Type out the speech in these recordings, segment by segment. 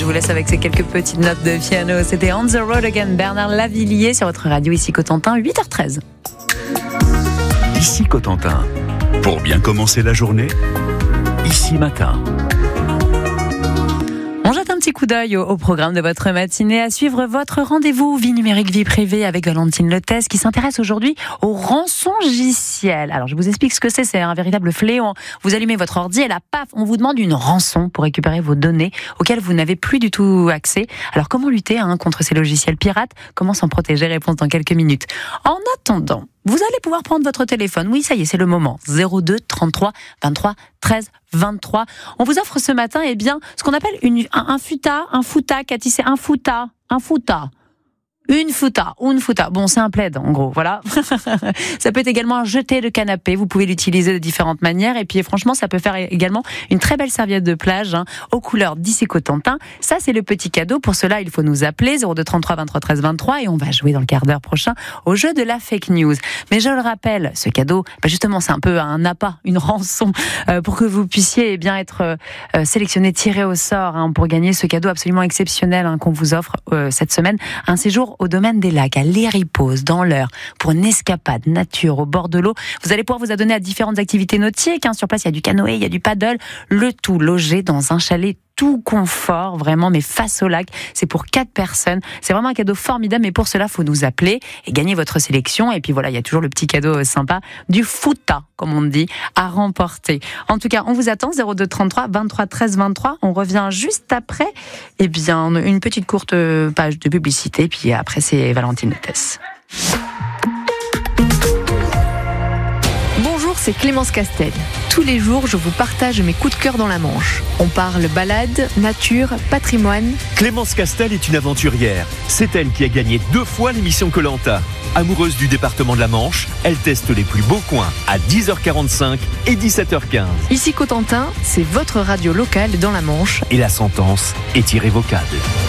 je vous laisse avec ces quelques petites notes de piano. C'était On the Road Again, Bernard Lavilliers sur votre radio ici Cotentin, 8h13. Ici Cotentin. Pour bien commencer la journée, Ici Matin. On jette un petit coup d'œil au programme de votre matinée. À suivre votre rendez-vous vie numérique, vie privée avec Valentine Lettès qui s'intéresse aujourd'hui au rançongiciel. Alors, je vous explique ce que c'est. C'est un véritable fléau. Vous allumez votre ordi et là, paf, on vous demande une rançon pour récupérer vos données auxquelles vous n'avez plus du tout accès. Alors, comment lutter contre ces logiciels pirates? Comment s'en protéger? Réponse dans quelques minutes. En attendant, vous allez pouvoir prendre votre téléphone. Oui, ça y est, c'est le moment. 02 33 23 13 23. On vous offre ce matin, ce qu'on appelle un fouta, Cathy, c'est un fouta. Une fouta. Bon, c'est un plaid, en gros, voilà. Ça peut être également un jeté de canapé. Vous pouvez l'utiliser de différentes manières. Et puis, franchement, ça peut faire également une très belle serviette de plage, aux couleurs d'ici Cotentin. Ça, c'est le petit cadeau. Pour cela, il faut nous appeler 02 33 23 13 23 et on va jouer dans le quart d'heure prochain au jeu de la fake news. Mais je le rappelle, ce cadeau, justement, c'est un peu un appât, une rançon, pour que vous puissiez, être sélectionné, tiré au sort, pour gagner ce cadeau absolument exceptionnel, qu'on vous offre cette semaine. Un séjour au domaine des lacs, à l'Héripose, dans l'Eure, pour une escapade nature au bord de l'eau. Vous allez pouvoir vous adonner à différentes activités nautiques. Sur place, il y a du canoë, il y a du paddle, le tout logé dans un chalet tout confort, vraiment, mais face au lac. C'est pour 4 personnes. C'est vraiment un cadeau formidable, mais pour cela, faut nous appeler et gagner votre sélection. Et puis voilà, il y a toujours le petit cadeau sympa du fouta, comme on dit, à remporter. En tout cas, on vous attend, 02 33 23 13 23. On revient juste après, une petite courte page de publicité, puis après, c'est Valentine Lettès. Bonjour, c'est Clémence Castel. Tous les jours, je vous partage mes coups de cœur dans la Manche. On parle balade, nature, patrimoine. Clémence Castel est une aventurière. C'est elle qui a gagné 2 fois l'émission Koh-Lanta. Amoureuse du département de la Manche, elle teste les plus beaux coins à 10h45 et 17h15. Ici Cotentin, c'est votre radio locale dans la Manche. Et la sentence est irrévocable.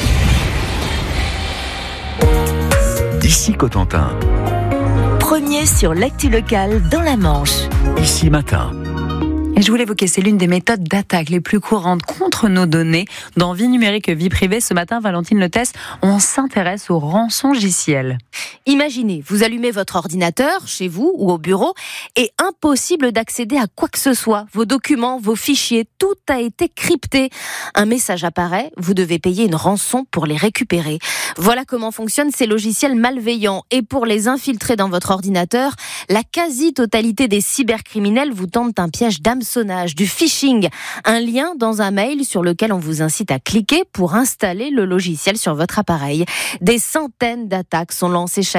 Ici Cotentin. Premier sur l'actu locale dans la Manche. Ici Matin. Et je voulais évoquer, c'est l'une des méthodes d'attaque les plus courantes contre nos données. Dans Vie numérique, vie privée, ce matin, Valentine Lettès, on s'intéresse au rançongiciel. Imaginez, vous allumez votre ordinateur, chez vous ou au bureau, et impossible d'accéder à quoi que ce soit. Vos documents, vos fichiers, tout a été crypté. Un message apparaît, vous devez payer une rançon pour les récupérer. Voilà comment fonctionnent ces logiciels malveillants. Et pour les infiltrer dans votre ordinateur, la quasi-totalité des cybercriminels vous tentent un piège d'hameçonnage, du phishing, un lien dans un mail sur lequel on vous incite à cliquer pour installer le logiciel sur votre appareil. Des centaines d'attaques sont lancées chaque